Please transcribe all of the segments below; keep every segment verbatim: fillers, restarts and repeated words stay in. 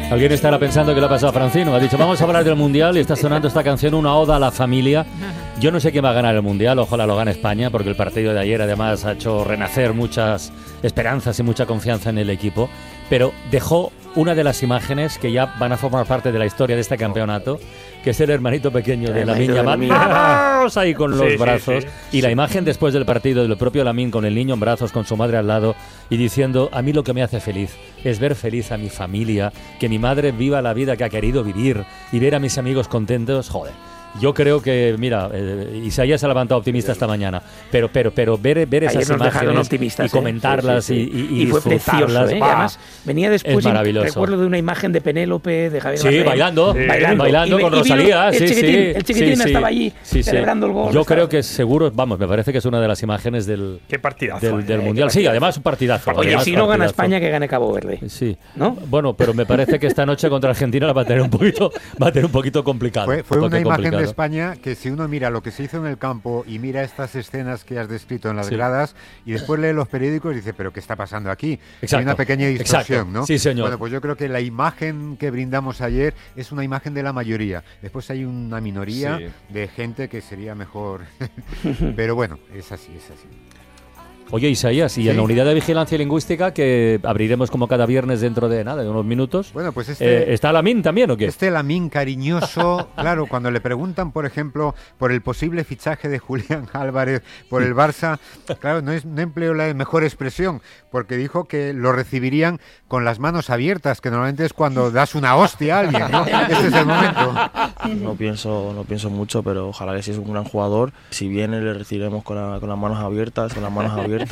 Alguien estará pensando que le ha pasado a Francino. Ha dicho, vamos a hablar del Mundial y está sonando esta canción, una oda a la familia. Yo no sé quién va a ganar el Mundial, ojalá lo gane España, porque el partido de ayer además ha hecho renacer muchas esperanzas y mucha confianza en el equipo. Pero dejó una de las imágenes que ya van a formar parte de la historia de este campeonato, que es el hermanito pequeño de Lamine Yamal. ¡Vamos! Ahí con los sí, brazos. Sí, sí, y sí. la imagen después del partido del propio Lamine con el niño en brazos, con su madre al lado, y diciendo, a mí lo que me hace feliz es ver feliz a mi familia, que mi madre viva la vida que ha querido vivir y ver a mis amigos contentos. Joder. Yo creo que, mira, eh, Isaías se ha levantado optimista esta mañana, pero pero pero ver, ver esas imágenes y comentarlas, ¿eh? Sí, sí, sí. y, y, y, y fue precioso, ¿eh? Además, venía después, es maravilloso. Recuerdo de una imagen de Penélope, de Javier Sí, Rafael, bailando, sí. bailando, bailando y, con y Rosalía. El sí, chiquitín, sí, el chiquitín sí, estaba allí sí, celebrando sí. el gol. Yo estaba. creo que seguro, vamos, me parece que es una de las imágenes del, Qué partidazo, del, del eh, Mundial. Sí, además un partidazo. Oye, además, si no gana partidazo. España, que gane Cabo Verde. Sí. ¿No? Bueno, pero me parece que esta noche contra Argentina la va a tener un poquito, va a tener un poquito complicado. Fue, fue un una imagen complicado. de España que si uno mira lo que se hizo en el campo y mira estas escenas que has descrito en las sí. gradas y después lee los periódicos y dice, pero ¿qué está pasando aquí? Exacto. Hay una pequeña distorsión, Exacto. ¿no? Sí, señor. Bueno, pues yo creo que la imagen que brindamos ayer es una imagen de la mayoría. Después hay una minoría sí. de gente que sería mejor. Pero bueno, es así, es así. Oye, Isaías, y sí. en la unidad de vigilancia lingüística, que abriremos como cada viernes dentro de nada, de unos minutos. Bueno, pues este, eh, ¿está Lamine también o qué? Este Lamine cariñoso, claro, cuando le preguntan, por ejemplo, por el posible fichaje de Julián Álvarez por el Barça, claro, no, es, no empleo la mejor expresión, porque dijo que lo recibirían con las manos abiertas, que normalmente es cuando das una hostia a alguien, ¿no? Este es el momento. No pienso, no pienso mucho, pero ojalá que si es un gran jugador, si viene le recibiremos con, la, con las manos abiertas, con las manos abiertas.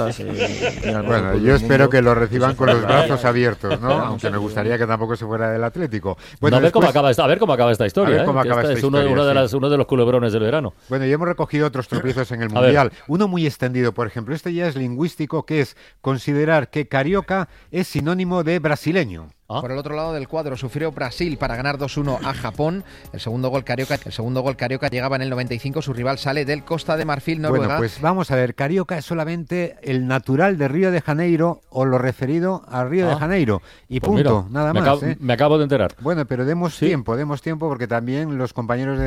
Eh, bueno, yo espero que lo reciban con los brazos abiertos, ¿no? Aunque me gustaría que tampoco se fuera del Atlético. Bueno, no, a, ver después, cómo acaba esta, a ver cómo acaba esta historia. A ver cómo ¿eh? acaba esta es uno, historia, uno, de sí. las, uno de los culebrones del verano. Bueno, ya hemos recogido otros tropiezos en el Mundial. Uno muy extendido, por ejemplo, este ya es lingüístico, que es considerar que carioca es sinónimo de brasileño. ¿Ah? Por el otro lado del cuadro sufrió Brasil para ganar dos uno a Japón. El segundo gol carioca, el segundo gol carioca llegaba en el noventa y cinco. Su rival sale del Costa de Marfil, Noruega. Bueno, pues vamos a ver. Carioca es solamente el natural de Río de Janeiro o lo referido a Río ah, de Janeiro. Y pues punto, mira, nada me más. Acabo, ¿eh? me acabo de enterar. Bueno, pero demos ¿Sí? tiempo, demos tiempo porque también los compañeros de